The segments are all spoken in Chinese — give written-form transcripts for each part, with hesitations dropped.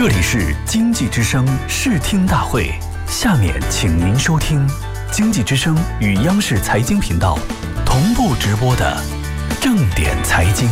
这里是经济之声视听大会，下面请您收听经济之声与央视财经频道同步直播的正点财经。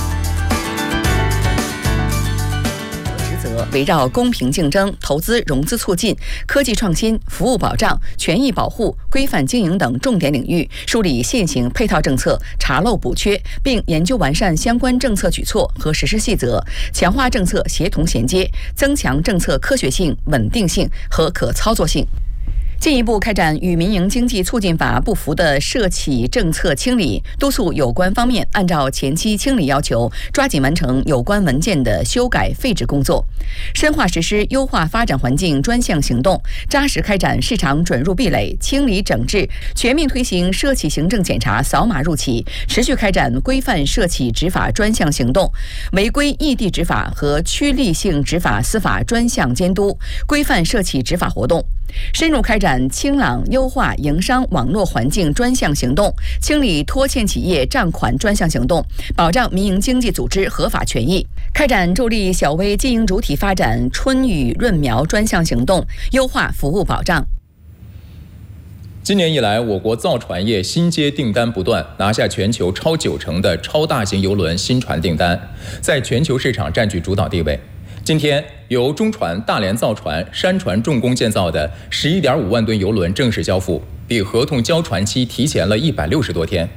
围绕公平竞争、投资融资促进、科技创新、服务保障、权益保护、规范经营等重点领域，梳理现行配套政策，查漏补缺，并研究完善相关政策举措和实施细则，强化政策协同衔接，增强政策科学性、稳定性和可操作性。进一步开展与民营经济促进法不符的涉企政策清理，督促有关方面按照前期清理要求，抓紧完成有关文件的修改废止工作，深化实施优化发展环境专项行动，扎实开展市场准入壁垒清理整治，全面推行涉企行政检查扫码入企，持续开展规范涉企执法专项行动，违规异地执法和区立性执法司法专项监督，规范涉企执法活动。深入开展清朗优化营商网络环境专项行动，清理拖欠企业账款专项行动，保障民营经济组织合法权益；开展助力小微经营主体发展春雨润苗专项行动，优化服务保障。 今年以来，我国造船业新接订单不断，拿下全球超90%的超大型邮轮新船订单，在全球市场占据主导地位。今天，由中船大连造船、山船重工建造的11.5万吨邮轮正式交付，比合同交船期提前了160多天。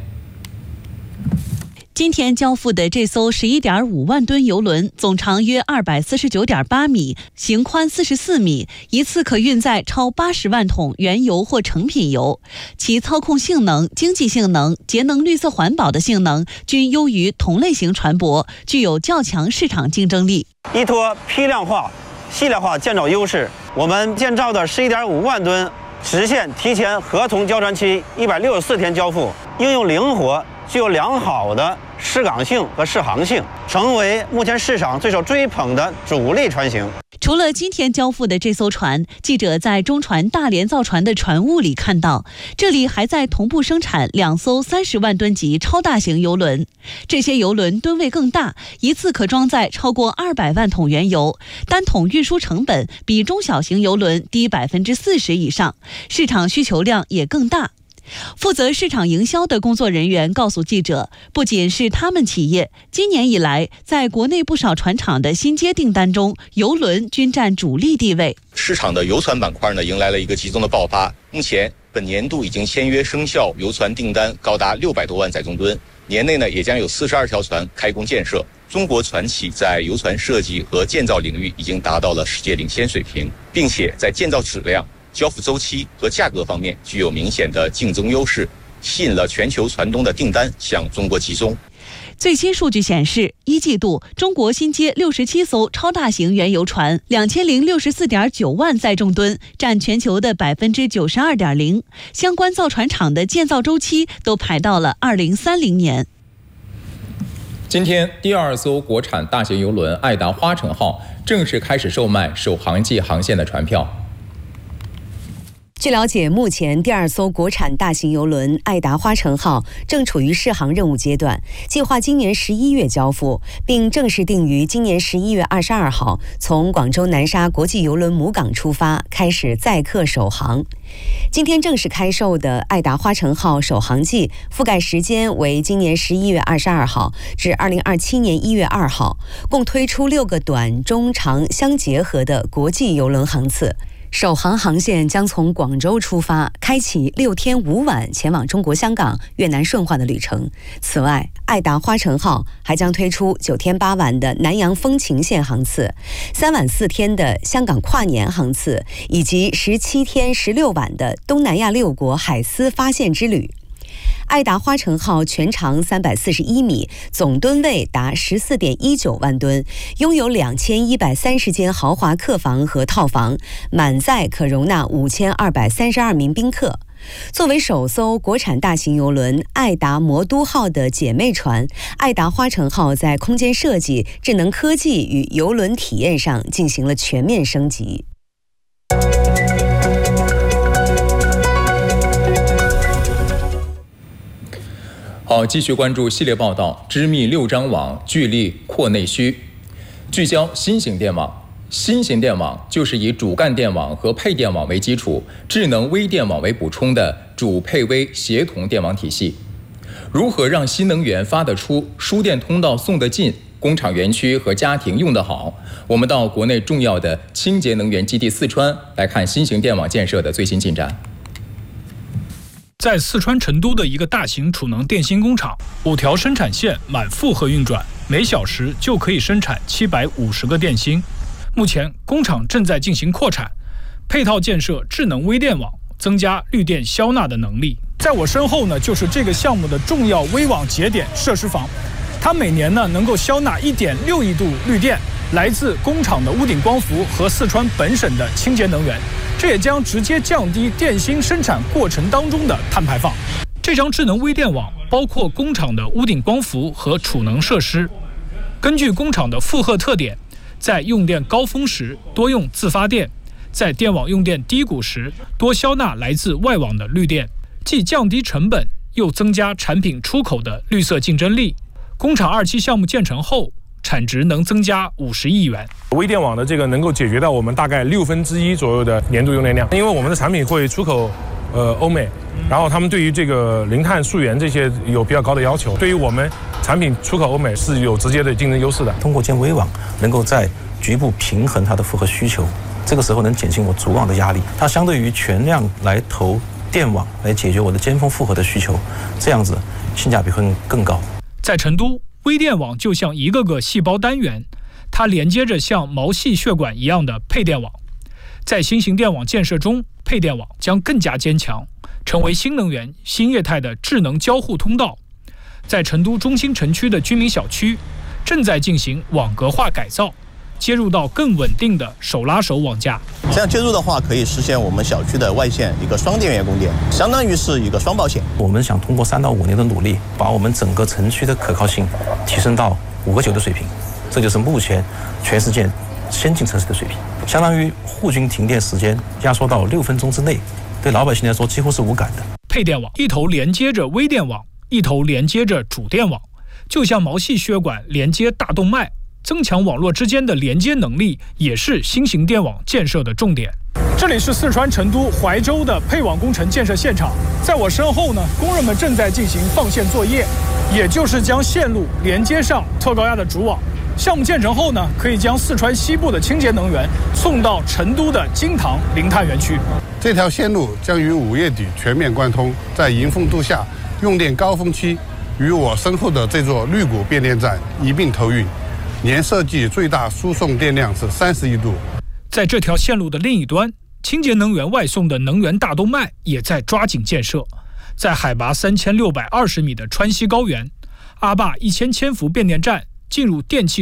今天交付的这艘11.5万吨邮轮，总长约249.8米，行宽44米，一次可运载超80万桶原油或成品油。其操控性能、经济性能、节能绿色环保的性能均优于同类型船舶，具有较强市场竞争力。 依托批量化、系列化建造优势，我们建造的11.5万吨实现提前合同交船期164天交付，应用灵活，具有良好的适港性和适航性，成为目前市场最受追捧的主力船型。 除了今天交付的这艘船，记者在中船大连造船的船坞里看到，这里还在同步生产2艘30万吨级超大型邮轮。这些邮轮吨位更大，一次可装载超过200万桶原油，单桶运输成本比中小型邮轮低40%以上，市场需求量也更大。负责市场营销的工作人员告诉记者，不仅是他们企业，今年以来，在国内不少船厂的新接订单中，邮轮均占主力地位。 市场的邮船板块呢，迎来了一个集中的爆发。目前，本年度已经签约生效邮船订单高达600多万载重吨，年内呢也将有42条船开工建设。中国船企在邮船设计和建造领域已经达到了世界领先水平，并且在建造质量、交付周期和价格方面具有明显的竞争优势，吸引了全球船东的订单向中国集中。 最新数据显示，一季度中国新接67艘超大型原油船，2064.9万载重吨，占全球的92.0%。相关造船厂的建造周期都排到了2030年。 今天，第2艘国产大型邮轮爱达花城号正式开始售卖首航季航线的船票。 据了解，目前第2艘国产大型邮轮爱达花城号正处于试航任务阶段，计划今年11月交付，并正式定于今年11月22号从广州南沙国际邮轮母港出发，开始载客首航。今天正式开售的爱达花城号首航季覆盖时间为今年11月22号至2027年1月2号，共推出6个短、中、长相结合的国际邮轮航次。首航航线将从广州出发，开启6天5晚前往中国香港、越南顺化的旅程。此外，爱达花城号还将推出9天8晚的南洋风情线航次、3晚4天的香港跨年航次，以及17天16晚的东南亚6国海丝发现之旅。爱达花城号全长341米，总吨位达14.19万吨，拥有2130间豪华客房和套房，满载可容纳5232名宾客。作为首艘国产大型邮轮爱达魔都号的姐妹船，爱达花城号在空间设计、智能科技与邮轮体验上进行了全面升级。 好，继续关注系列报道：织密6张网，聚力扩内需，聚焦新型电网。 新型电网就是以主干电网和配电网为基础，智能微电网为补充的主配微协同电网体系。如何让新能源发得出，输电通道送得进，工厂园区和家庭用得好？我们到国内重要的清洁能源基地四川来看新型电网建设的最新进展。 在四川成都的一个大型储能电芯工厂，5条生产线满负荷运转，每小时就可以生产750个电芯。目前工厂正在进行扩产，配套建设智能微电网，增加绿电消纳的能力。在我身后呢，就是这个项目的重要微网节点设施房，它每年呢能够消纳1.6亿度绿电，来自工厂的屋顶光伏和四川本省的清洁能源，这也将直接降低电芯生产过程当中的碳排放。这张智能微电网包括工厂的屋顶光伏和储能设施，根据工厂的负荷特点，在用电高峰时多用自发电，在电网用电低谷时多消纳来自外网的绿电，既降低成本，又增加产品出口的绿色竞争力。工厂2期项目建成后，产值能增加50亿元。 微电网的这个能够解决到我们大概1/6左右的年度用电量，因为我们的产品会出口欧美，然后他们对于这个零碳溯源这些有比较高的要求，对于我们产品出口欧美是有直接的竞争优势的。 通过建微网，能够在局部平衡它的负荷需求，这个时候能减轻我主网的压力。它相对于全量来投电网来解决我的尖峰负荷的需求，这样子性价比会更高。 在成都，微电网就像一个个细胞单元，它连接着像毛细血管一样的配电网。在新型电网建设中，配电网将更加坚强，成为新能源、新业态的智能交互通道。在成都中心城区的居民小区，正在进行网格化改造，接入到更稳定的手拉手网架。 这样接入的话，可以实现我们小区的外线一个双电源供电，相当于是一个双保险。 我们想通过3到5年的努力，把我们整个城区的可靠性提升到5个9的水平，这就是目前全世界先进城市的水平，相当于户均停电时间压缩到6分钟之内，对老百姓来说几乎是无感的。 配电网一头连接着微电网，一头连接着主电网，就像毛细血管连接大动脉，增强网络之间的连接能力，也是新型电网建设的重点。这里是四川成都怀州的配网工程建设现场，在我身后呢，工人们正在进行放线作业，也就是将线路连接上特高压的主网。项目建成后呢，可以将四川西部的清洁能源送到成都的金堂零碳园区。 这条线路将于5月底全面贯通，在迎峰度夏用电高峰期，与我身后的这座绿谷变电站一并投运，年设计最大输送电量是30亿度。 在这条线路的另一端，清洁能源外送的能源大动脉也在抓紧建设。在海拔3620米的川西高原，阿坝1000千伏变电站进入电气